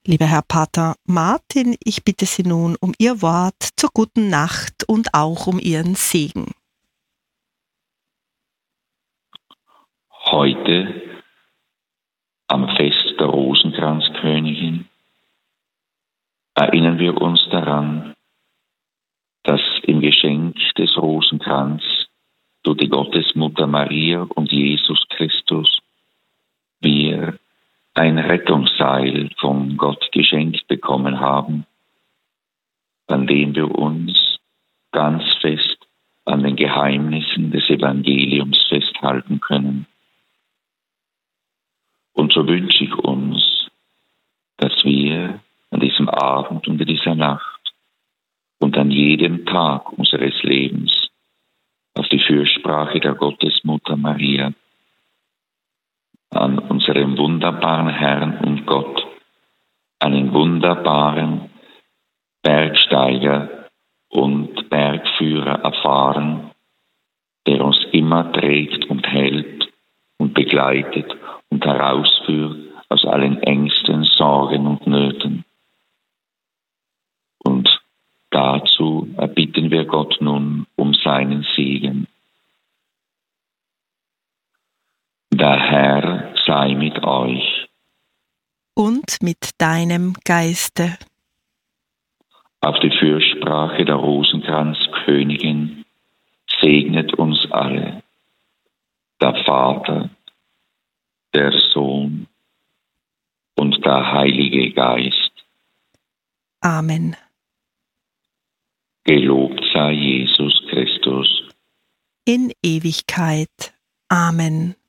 Lieber Herr Pater Martin, ich bitte Sie nun um Ihr Wort zur guten Nacht und auch um Ihren Segen. Heute, am Fest der Rosenkranzkönigin, erinnern wir uns daran, dass im Geschenk des Rosenkranz durch die Gottesmutter Maria und Jesus Christus wir ein Rettungsseil von Gott geschenkt bekommen haben, an dem wir uns ganz fest an den Geheimnissen des Evangeliums festhalten können. Und so wünsche ich uns, dass wir an diesem Abend und in dieser Nacht und an jedem Tag unseres Lebens auf die Fürsprache der Gottesmutter Maria, an unserem wunderbaren Herrn und Gott, einen wunderbaren Bergsteiger und Bergführer erfahren, der uns immer trägt und hält und begleitet und herausführt aus allen Ängsten, Sorgen und Nöten. Und dazu erbitten wir Gott nun um seinen Segen. Der Herr sei mit euch. Und mit deinem Geiste. Auf die Fürsprache der Rosenkranzkönigin segnet uns alle, der Vater, der Sohn und der Heilige Geist. Amen. Gelobt sei Jesus Christus. In Ewigkeit. Amen.